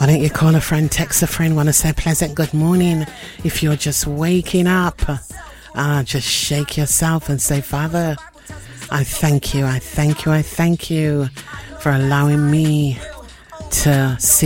Why don't you call a friend, text a friend, want to say a pleasant good morning? If you're just waking up, just shake yourself and say, Father, I thank you, I thank you, I thank you for allowing me to see